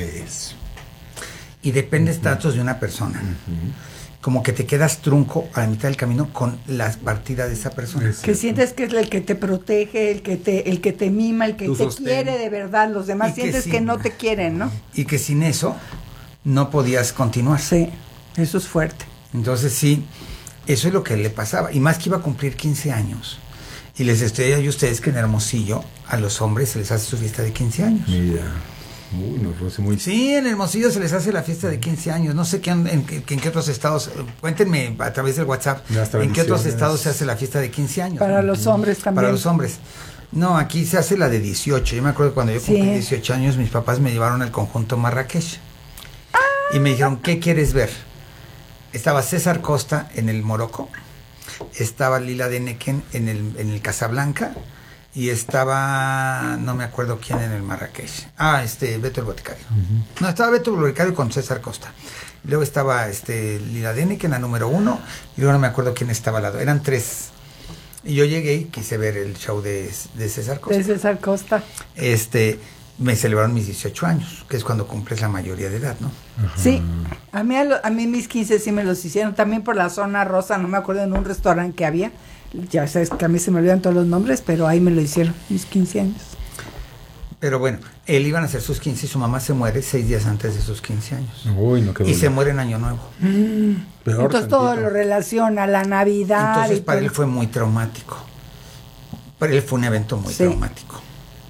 y dependes tanto de una persona, como que te quedas trunco a la mitad del camino con la partida de esa persona. Que sientes que es el que te protege, el que te mima, el que te quiere de verdad. Los demás sientes que no te quieren, ¿no? Y que sin eso no podías continuar. Sí, eso es fuerte. Entonces sí, eso es lo que le pasaba. Y más que iba a cumplir 15 años. Y les estoy a ustedes que en Hermosillo a los hombres se les hace su fiesta de 15 años. Mira. Uy, no fue muy... Sí, en Hermosillo se les hace la fiesta de 15 años. No sé en qué otros estados, cuéntenme a través del WhatsApp, en qué otros estados se hace la fiesta de 15 años. Para los hombres también. Para los hombres. No, aquí se hace la de 18. Yo me acuerdo cuando yo cumplí 18 años, mis papás me llevaron al conjunto Marrakech. Y me dijeron, ¿qué quieres ver? Estaba César Costa en el Morocco, estaba Lila Deneken en el Casablanca, y estaba, no me acuerdo quién en el Marrakech. Beto el Boticario. No, estaba Beto el Boticario con César Costa. Luego estaba Lila Deneken, la número 1, y luego no me acuerdo quién estaba al lado. Eran 3. Y yo llegué y quise ver el show de César Costa. De César Costa. Me celebraron mis 18 años, que es cuando cumples la mayoría de edad, ¿no? Ajá. Sí, a mí mis 15 sí me los hicieron, también por la zona rosa, no me acuerdo, en un restaurante que había, ya sabes que a mí se me olvidan todos los nombres, pero ahí me lo hicieron, mis 15 años. Pero bueno, él iban a hacer sus 15 y su mamá se muere 6 días antes de sus 15 años. Uy, no, qué y se muere en Año Nuevo. Peor entonces todo lo relaciona a la Navidad. Entonces para él fue muy traumático. Para él fue un evento muy traumático.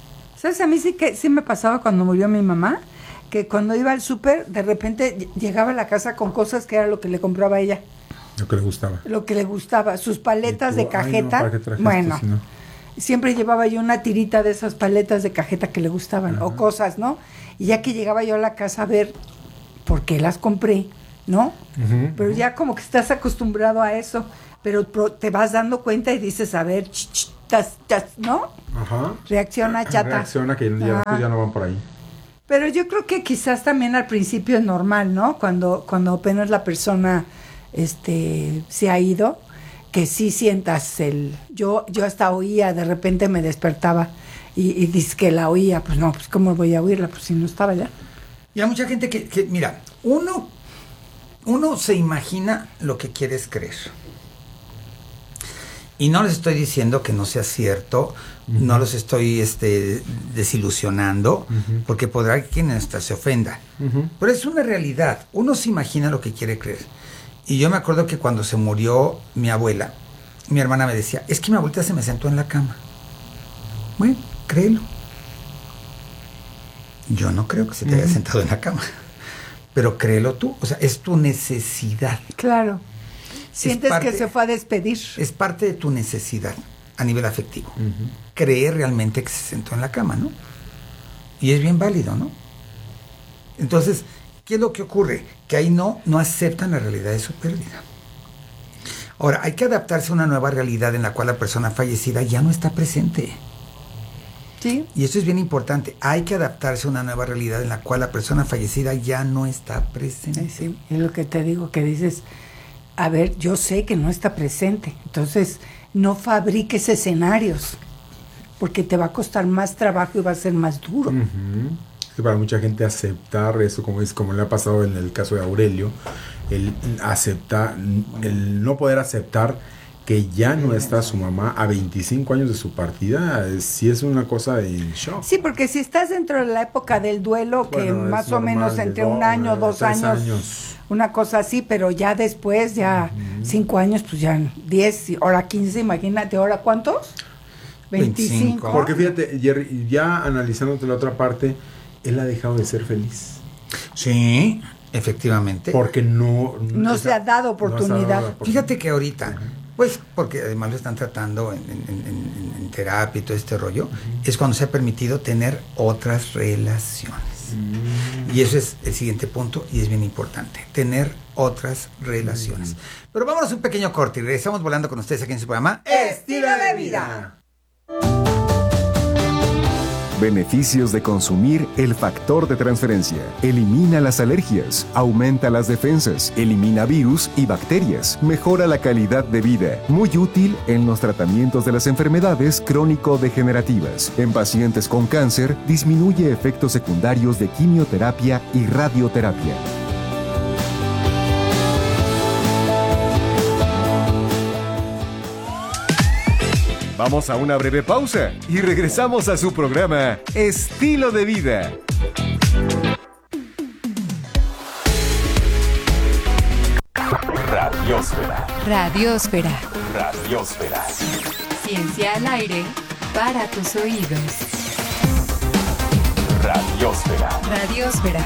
¿Sabes? A mí sí me pasaba cuando murió mi mamá, que cuando iba al súper, de repente llegaba a la casa con cosas que era lo que le compraba a ella. Lo que le gustaba. Lo que le gustaba. Sus paletas de cajeta. Bueno, si no. Siempre llevaba yo una tirita de esas paletas de cajeta que le gustaban, o cosas, ¿no? Y ya que llegaba yo a la casa a ver por qué las compré, ¿no? Pero ya como que estás acostumbrado a eso, pero te vas dando cuenta y dices, a ver, ¿no? Ajá. Reacciona, chata. Reacciona, que ya no van por ahí. Pero yo creo que quizás también al principio es normal, ¿no? Cuando apenas la persona se ha ido, que sí sientas yo hasta oía, de repente me despertaba y dices que la oía, pues no, pues cómo voy a oírla, pues si no estaba ya. Y hay mucha gente que mira, uno se imagina lo que quieres creer. Y no les estoy diciendo que no sea cierto, no los estoy desilusionando, porque podrá que quien hasta se ofenda. Pero es una realidad, uno se imagina lo que quiere creer. Y yo me acuerdo que cuando se murió mi abuela, mi hermana me decía, es que mi abuelita se me sentó en la cama. Bueno, créelo. Yo no creo que se te haya sentado en la cama, pero créelo tú, o sea, es tu necesidad. Claro. Sientes que se fue a despedir. Es parte de tu necesidad a nivel afectivo. Creer realmente que se sentó en la cama, ¿no? Y es bien válido, ¿no? Entonces, ¿qué es lo que ocurre? Que ahí no aceptan la realidad de su pérdida. Ahora, hay que adaptarse a una nueva realidad en la cual la persona fallecida ya no está presente. Sí. Y eso es bien importante. Hay que adaptarse a una nueva realidad en la cual la persona fallecida ya no está presente. Sí, es lo que te digo, que dices, a ver, yo sé que no está presente, entonces no fabriques escenarios, porque te va a costar más trabajo y va a ser más duro. Es que para mucha gente aceptar eso, como le ha pasado en el caso de Aurelio, el no poder aceptar que ya no está su mamá a 25 años de su partida, sí es una cosa de shock. Sí, porque si estás dentro de la época del duelo, que más o menos entre un año, 2 años, una cosa así, pero ya después, 5 años, pues ya 10, ahora 15, imagínate, ¿ahora cuántos? 25. Porque fíjate, Jerry, ya analizándote la otra parte, él ha dejado de ser feliz. Sí, efectivamente. Porque no se ha dado oportunidad. Fíjate que ahorita, pues porque además lo están tratando en terapia y todo este rollo, es cuando se ha permitido tener otras relaciones. Y eso es el siguiente punto y es bien importante, tener otras relaciones. Pero vámonos a un pequeño corte y regresamos volando con ustedes aquí en su programa Estilo de Vida. Beneficios de consumir el factor de transferencia. Elimina las alergias, aumenta las defensas, elimina virus y bacterias, mejora la calidad de vida. Muy útil en los tratamientos de las enfermedades crónico-degenerativas. En pacientes con cáncer, disminuye efectos secundarios de quimioterapia y radioterapia. Vamos a una breve pausa y regresamos a su programa Estilo de Vida. Radiósfera. Radiósfera. Radiósfera. Ciencia al aire para tus oídos. Radiósfera. Radiósfera.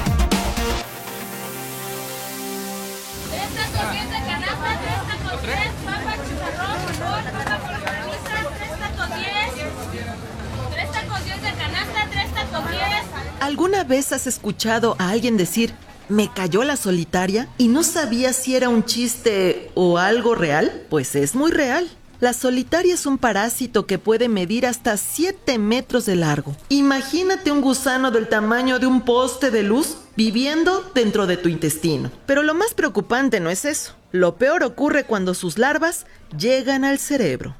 ¿Alguna vez has escuchado a alguien decir, me cayó la solitaria y no sabía si era un chiste o algo real? Pues es muy real. La solitaria es un parásito que puede medir hasta 7 metros de largo. Imagínate un gusano del tamaño de un poste de luz viviendo dentro de tu intestino. Pero lo más preocupante no es eso. Lo peor ocurre cuando sus larvas llegan al cerebro.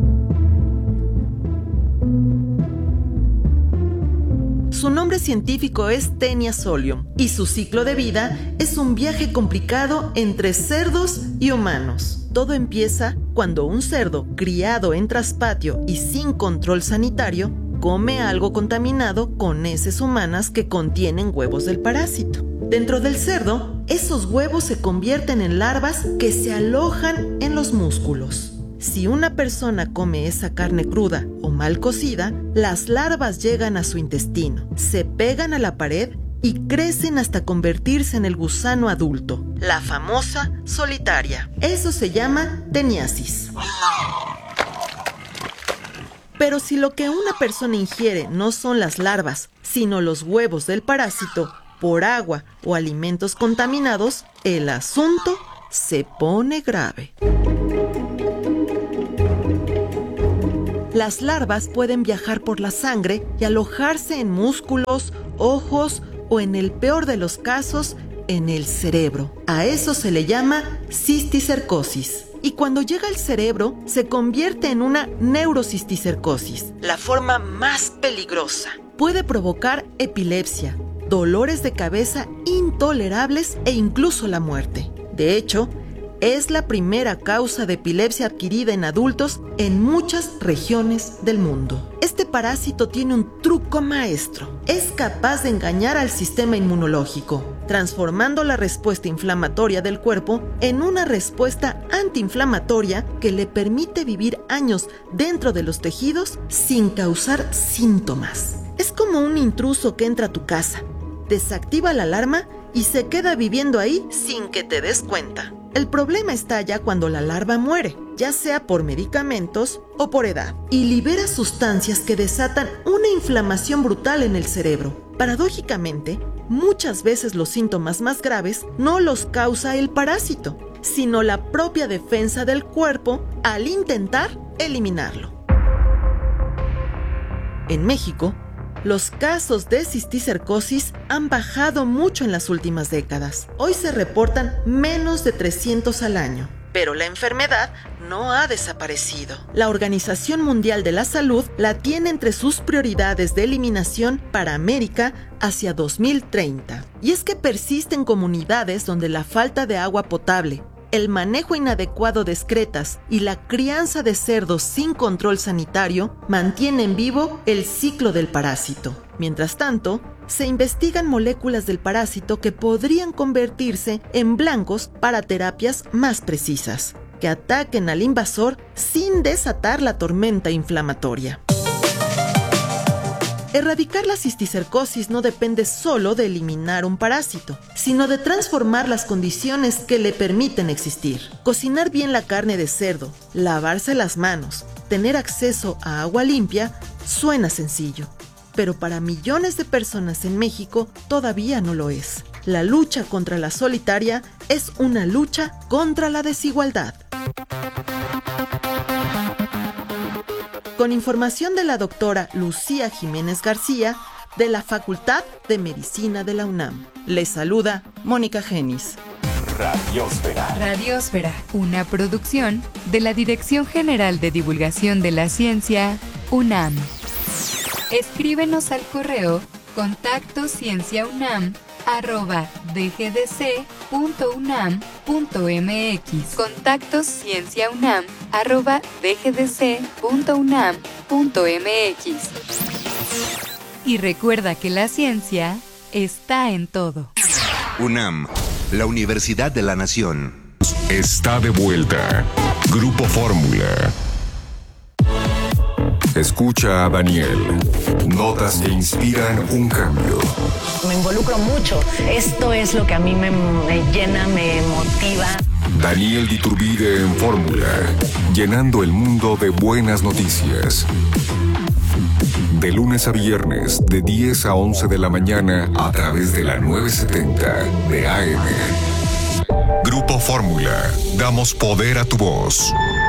Su nombre científico es Taenia solium y su ciclo de vida es un viaje complicado entre cerdos y humanos. Todo empieza cuando un cerdo criado en traspatio y sin control sanitario come algo contaminado con heces humanas que contienen huevos del parásito. Dentro del cerdo, esos huevos se convierten en larvas que se alojan en los músculos. Si una persona come esa carne cruda o mal cocida, las larvas llegan a su intestino, se pegan a la pared y crecen hasta convertirse en el gusano adulto, la famosa solitaria. Eso se llama teniasis. Pero si lo que una persona ingiere no son las larvas, sino los huevos del parásito, por agua o alimentos contaminados, el asunto se pone grave. Las larvas pueden viajar por la sangre y alojarse en músculos, ojos o, en el peor de los casos, en el cerebro. A eso se le llama cisticercosis. Y cuando llega al cerebro, se convierte en una neurocisticercosis, la forma más peligrosa. Puede provocar epilepsia, dolores de cabeza intolerables e incluso la muerte. De hecho, es la primera causa de epilepsia adquirida en adultos en muchas regiones del mundo. Este parásito tiene un truco maestro. Es capaz de engañar al sistema inmunológico, transformando la respuesta inflamatoria del cuerpo en una respuesta antiinflamatoria que le permite vivir años dentro de los tejidos sin causar síntomas. Es como un intruso que entra a tu casa, desactiva la alarma y se queda viviendo ahí sin que te des cuenta. El problema está ya cuando la larva muere, ya sea por medicamentos o por edad, y libera sustancias que desatan una inflamación brutal en el cerebro. Paradójicamente, muchas veces los síntomas más graves no los causa el parásito, sino la propia defensa del cuerpo al intentar eliminarlo. En México, los casos de cisticercosis han bajado mucho en las últimas décadas. Hoy se reportan menos de 300 al año, pero la enfermedad no ha desaparecido. La Organización Mundial de la Salud la tiene entre sus prioridades de eliminación para América hacia 2030. Y es que persisten comunidades donde la falta de agua potable, el manejo inadecuado de excretas y la crianza de cerdos sin control sanitario mantienen vivo el ciclo del parásito. Mientras tanto, se investigan moléculas del parásito que podrían convertirse en blancos para terapias más precisas, que ataquen al invasor sin desatar la tormenta inflamatoria. Erradicar la cisticercosis no depende solo de eliminar un parásito, sino de transformar las condiciones que le permiten existir. Cocinar bien la carne de cerdo, lavarse las manos, tener acceso a agua limpia, suena sencillo. Pero para millones de personas en México todavía no lo es. La lucha contra la solitaria es una lucha contra la desigualdad. Con información de la doctora Lucía Jiménez García, de la Facultad de Medicina de la UNAM. Les saluda Mónica Genis. Radiósfera. Radiósfera, una producción de la Dirección General de Divulgación de la Ciencia, UNAM. Escríbenos al correo contactoscienciaunam@dgdc.unam.mx. contactoscienciaunam@dgdc.unam.mx. Y recuerda que la ciencia está en todo. UNAM, la Universidad de la Nación. Está de vuelta. Grupo Fórmula. Escucha a Daniel. Notas que inspiran un cambio. Me involucro mucho. Esto es lo que a mí me llena, me motiva. Daniel Diturbide en Fórmula, llenando el mundo de buenas noticias. De lunes a viernes, de 10 a 11 de la mañana, a través de la 970 de AM. Grupo Fórmula, damos poder a tu voz.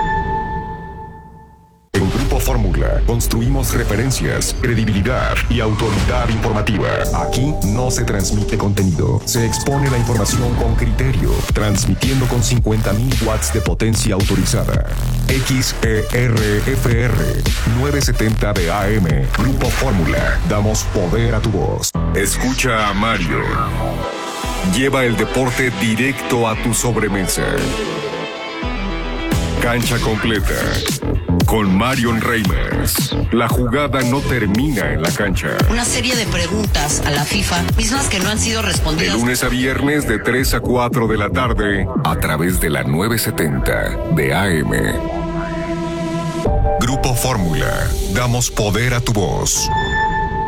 En Grupo Fórmula construimos referencias, credibilidad y autoridad informativa. Aquí no se transmite contenido, se expone la información con criterio, transmitiendo con 50.000 watts de potencia autorizada. XERFR 970 de AM. Grupo Fórmula, damos poder a tu voz. Escucha a Mario. Lleva el deporte directo a tu sobremesa. Cancha completa. Con Marion Reimers. La jugada no termina en la cancha. Una serie de preguntas a la FIFA, mismas que no han sido respondidas. De lunes a viernes, de 3 a 4 de la tarde, a través de la 970 de AM. Grupo Fórmula. Damos poder a tu voz.